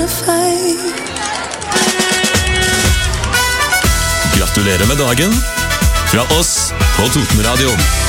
feil. Gratulerer med dagen fra oss på Totenradioen.